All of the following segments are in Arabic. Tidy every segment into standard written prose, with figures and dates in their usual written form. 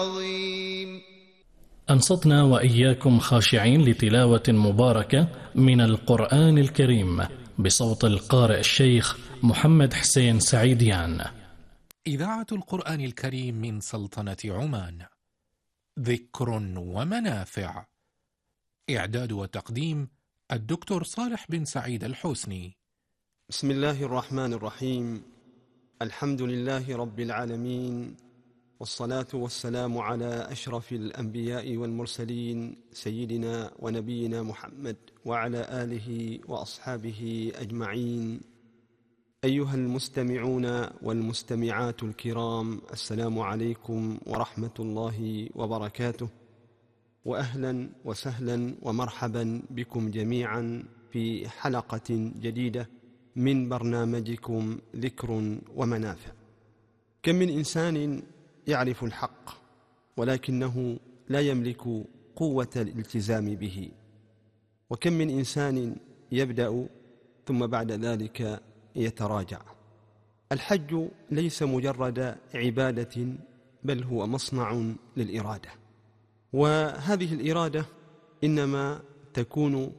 عظيم. أنصتنا وإياكم خاشعين لتلاوة مباركة من القرآن الكريم بصوت القارئ الشيخ محمد حسين سعيديان. إذاعة القرآن الكريم من سلطنة عمان. ذكر ومنافع. إعداد وتقديم الدكتور صالح بن سعيد الحسني. بسم الله الرحمن الرحيم. الحمد لله رب العالمين، والصلاة والسلام على أشرف الأنبياء والمرسلين سيدنا ونبينا محمد وعلى آله وأصحابه أجمعين. أيها المستمعون والمستمعات الكرام، السلام عليكم ورحمة الله وبركاته، وأهلا وسهلا ومرحبا بكم جميعا في حلقة جديدة من برنامجكم ذكر ومنافع. كم من إنسان يعرف الحق ولكنه لا يملك قوة الالتزام به، وكم من إنسان يبدأ ثم بعد ذلك يتراجع. الحج ليس مجرد عبادة، بل هو مصنع للإرادة، وهذه الإرادة إنما تكون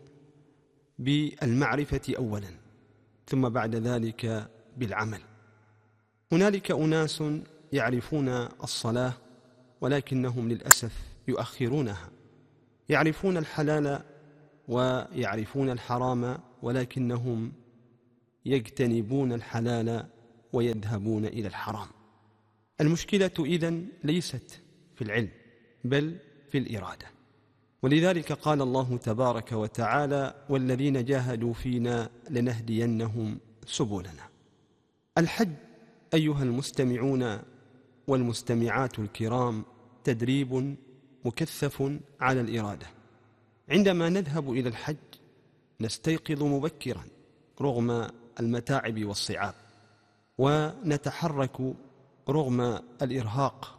بالمعرفة أولا ثم بعد ذلك بالعمل. هنالك أناس يعرفون الصلاة ولكنهم للأسف يؤخرونها، يعرفون الحلال ويعرفون الحرام ولكنهم يجتنبون الحلال ويذهبون إلى الحرام. المشكلة إذن ليست في العلم بل في الإرادة، ولذلك قال الله تبارك وتعالى: والذين جاهدوا فينا لنهدينهم سبلنا. الحج أيها المستمعون والمستمعات الكرام تدريب مكثف على الإرادة. عندما نذهب إلى الحج نستيقظ مبكرا رغم المتاعب والصعاب، ونتحرك رغم الإرهاق،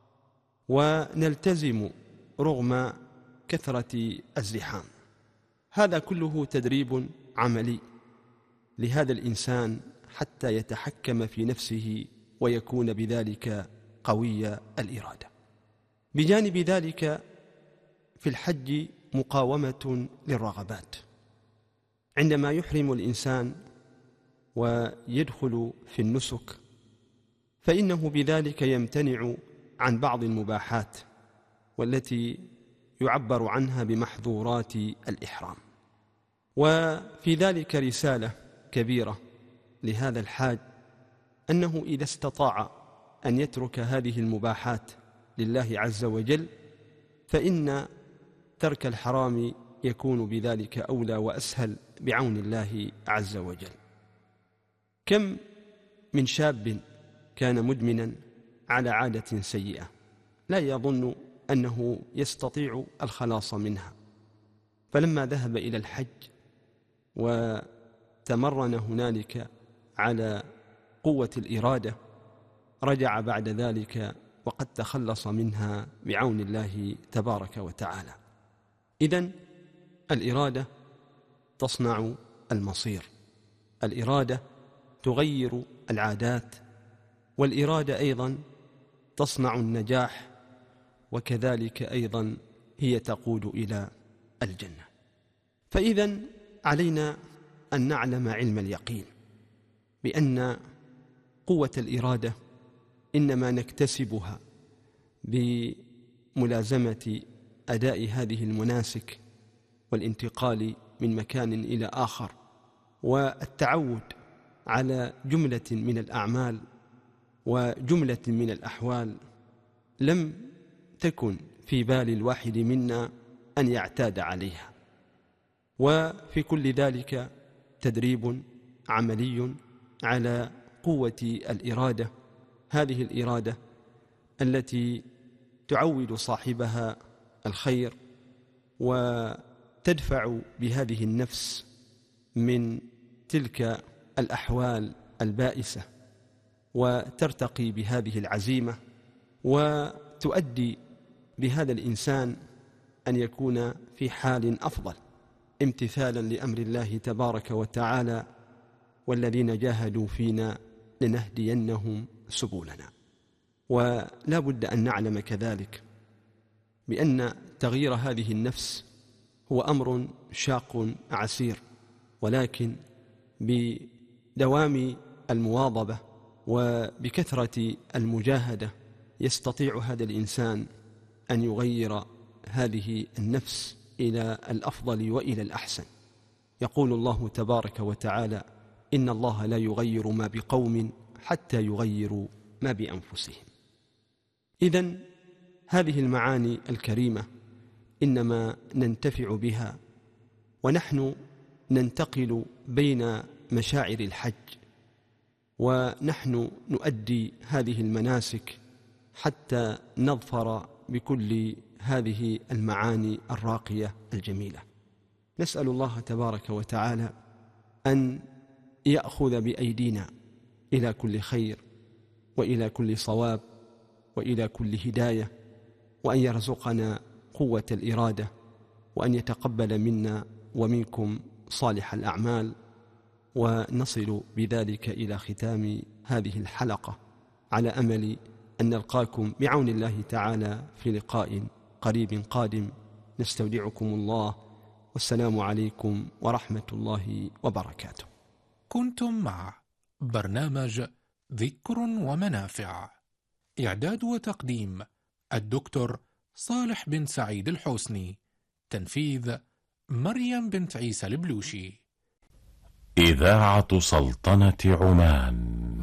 ونلتزم رغم كثرة الزحام. هذا كله تدريب عملي لهذا الإنسان حتى يتحكم في نفسه ويكون بذلك قوي الإرادة. بجانب ذلك في الحج مقاومة للرغبات. عندما يحرم الإنسان ويدخل في النسك فإنه بذلك يمتنع عن بعض المباحات والتي يعبر عنها بمحظورات الإحرام. وفي ذلك رسالة كبيرة لهذا الحاج أنه إذا استطاع أن يترك هذه المباحات لله عز وجل فإن ترك الحرام يكون بذلك أولى وأسهل بعون الله عز وجل. كم من شاب كان مدمنا على عادة سيئة لا يظن أنه يستطيع الخلاص منها، فلما ذهب إلى الحج وتمرن هنالك على قوة الإرادة رجع بعد ذلك وقد تخلص منها بعون الله تبارك وتعالى. إذن الإرادة تصنع المصير، الإرادة تغير العادات، والإرادة أيضا تصنع النجاح، وكذلك أيضا هي تقود إلى الجنة. فإذن علينا أن نعلم علم اليقين بأن قوة الإرادة إنما نكتسبها بملازمة أداء هذه المناسك والانتقال من مكان إلى آخر، والتعود على جملة من الأعمال وجملة من الأحوال لم تكن في بال الواحد منا أن يعتاد عليها. وفي كل ذلك تدريب عملي على قوة الإرادة، هذه الإرادة التي تعود صاحبها الخير وتدفع بهذه النفس من تلك الأحوال البائسة، وترتقي بهذه العزيمة، وتؤدي بهذا الإنسان أن يكون في حال أفضل امتثالا لأمر الله تبارك وتعالى: والذين جاهدوا فينا لنهدينهم سبلنا. ولا بد أن نعلم كذلك بأن تغيير هذه النفس هو أمر شاق عسير، ولكن بدوام المواظبة وبكثرة المجاهدة يستطيع هذا الإنسان أن يغير هذه النفس إلى الأفضل وإلى الأحسن. يقول الله تبارك وتعالى: إن الله لا يغير ما بقوم حتى يغيروا ما بأنفسهم. إذن هذه المعاني الكريمة إنما ننتفع بها ونحن ننتقل بين مشاعر الحج، ونحن نؤدي هذه المناسك حتى نظفر بكل هذه المعاني الراقية الجميلة. نسأل الله تبارك وتعالى أن يأخذ بأيدينا إلى كل خير وإلى كل صواب وإلى كل هداية، وأن يرزقنا قوة الإرادة، وأن يتقبل منا ومنكم صالح الأعمال، ونصل بذلك إلى ختام هذه الحلقة، على أمل أن نلقاكم بعون الله تعالى في لقاء قريب قادم. نستودعكم الله، والسلام عليكم ورحمة الله وبركاته. كنتم مع برنامج ذكر ومنافع، إعداد وتقديم الدكتور صالح بن سعيد الحسني، تنفيذ مريم بنت عيسى البلوشي. إذاعة سلطنة عمان.